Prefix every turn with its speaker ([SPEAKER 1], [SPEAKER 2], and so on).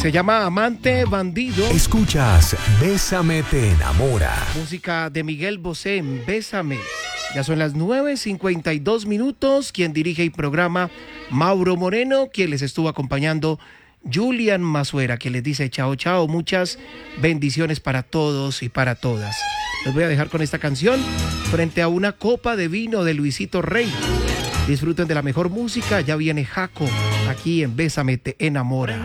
[SPEAKER 1] Se llama Amante Bandido.
[SPEAKER 2] Escuchas Bésame te enamora.
[SPEAKER 1] Música de Miguel Bosé en Bésame. Ya son las 9:52. Quien dirige el programa, Mauro Moreno. Quien les estuvo acompañando, Julian Mazuera. Quien les dice chao, chao. Muchas bendiciones para todos y para todas. Les voy a dejar con esta canción frente a una copa de vino de Luisito Rey. Disfruten de la mejor música. Ya viene Jaco aquí en Bésame te enamora.